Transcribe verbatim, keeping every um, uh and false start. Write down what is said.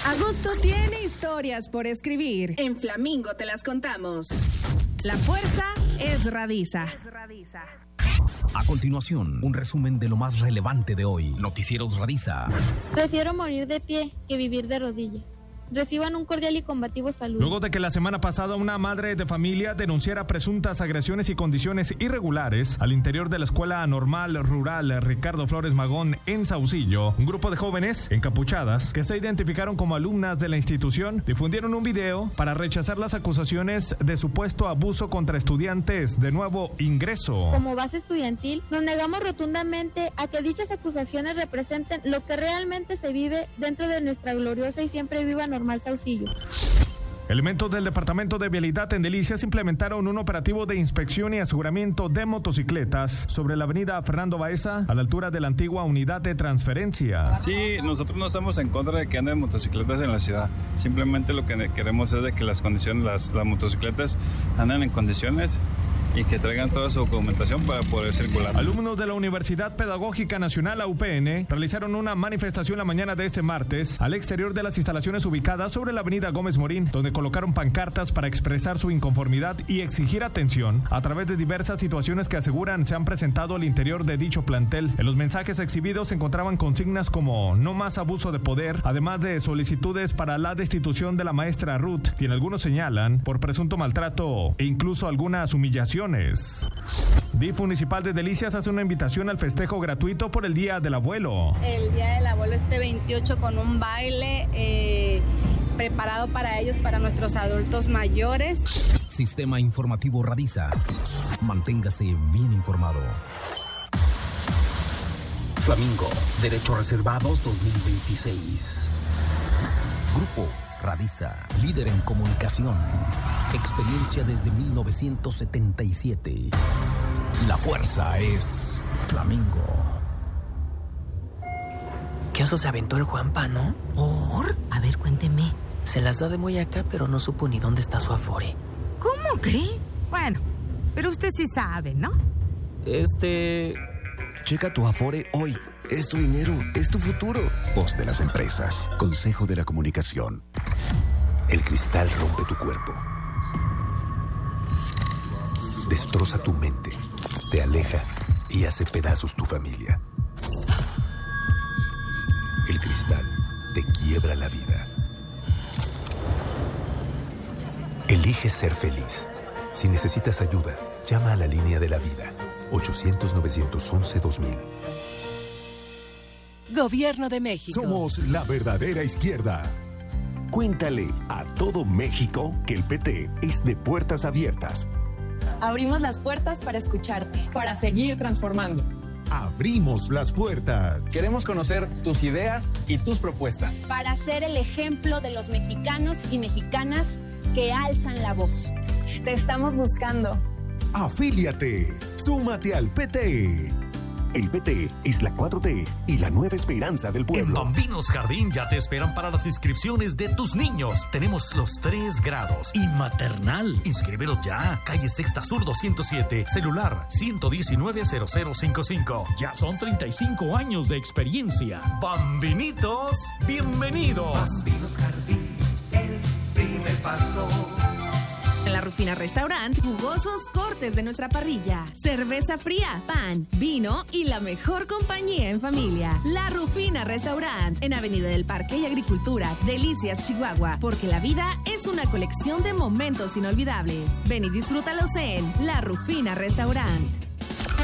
Agosto tiene historias por escribir. En Flamingo te las contamos. La fuerza es Radiza. A continuación, un resumen de lo más relevante de hoy. Noticieros Radiza. Prefiero morir de pie que vivir de rodillas. Reciban un cordial y combativo saludo. Luego de que la semana pasada una madre de familia denunciara presuntas agresiones y condiciones irregulares al interior de la Escuela Normal Rural Ricardo Flores Magón en Saucillo, un grupo de jóvenes encapuchadas que se identificaron como alumnas de la institución difundieron un video para rechazar las acusaciones de supuesto abuso contra estudiantes de nuevo ingreso. Como base estudiantil, nos negamos rotundamente a que dichas acusaciones representen lo que realmente se vive dentro de nuestra gloriosa y siempre viva normal Saucillo. Elementos del Departamento de Vialidad en Delicias implementaron un operativo de inspección y aseguramiento de motocicletas sobre la avenida Fernando Baeza a la altura de la antigua unidad de transferencia. Sí, nosotros no estamos en contra de que anden motocicletas en la ciudad. Simplemente lo que queremos es de que las condiciones, las, las motocicletas anden en condiciones y que traigan toda su documentación para poder circular. Alumnos de la Universidad Pedagógica Nacional, la U P N, realizaron una manifestación la mañana de este martes al exterior de las instalaciones ubicadas sobre la avenida Gómez Morín, donde colocaron pancartas para expresar su inconformidad y exigir atención a través de diversas situaciones que aseguran se han presentado al interior de dicho plantel. En los mensajes exhibidos se encontraban consignas como no más abuso de poder, además de solicitudes para la destitución de la maestra Ruth, quien algunos señalan por presunto maltrato e incluso algunas humillaciones. D I F Municipal de Delicias hace una invitación al festejo gratuito por el Día del Abuelo. El Día del Abuelo este veintiocho con un baile eh, preparado para ellos, para nuestros adultos mayores. Sistema Informativo Radiza. Manténgase bien informado. Flamingo, Derechos Reservados dos mil veintiséis. Grupo Radiza, líder en comunicación. Experiencia desde mil novecientos setenta y siete. La fuerza es Flamingo. ¿Qué oso se aventó el Juanpa, no? ¿Por? A ver, cuénteme. Se las da de muy acá, pero no supo ni dónde está su afore. ¿Cómo cree? Bueno, pero usted sí sabe, ¿no? Este... Checa tu afore hoy. Es tu dinero, es tu futuro. Voz de las empresas. Consejo de la Comunicación. El cristal rompe tu cuerpo. Destroza tu mente. Te aleja y hace pedazos tu familia. El cristal te quiebra la vida. Elige ser feliz. Si necesitas ayuda, llama a la línea de la vida. ochocientos, novecientos once, dos mil. Gobierno de México. Somos la verdadera izquierda. Cuéntale a todo México que el P T es de puertas abiertas. Abrimos las puertas para escucharte, para seguir transformando. Abrimos las puertas. Queremos conocer tus ideas y tus propuestas. Para ser el ejemplo de los mexicanos y mexicanas que alzan la voz. Te estamos buscando. Afíliate. Súmate al P T. El P T es la cuatro T y la nueva esperanza del pueblo. En Bambinos Jardín ya te esperan para las inscripciones de tus niños. Tenemos los tres grados y maternal. Inscríbelos ya. Calle Sexta Sur doscientos siete. Celular ciento diecinueve, cero cero cincuenta y cinco. Ya son treinta y cinco años de experiencia. Bambinitos, bienvenidos. Bambinos Jardín, el primer paso. En La Rufina Restaurant, jugosos cortes de nuestra parrilla, cerveza fría, pan, vino y la mejor compañía en familia. La Rufina Restaurant, en Avenida del Parque y Agricultura, Delicias, Chihuahua, porque la vida es una colección de momentos inolvidables. Ven y disfrútalos en La Rufina Restaurant.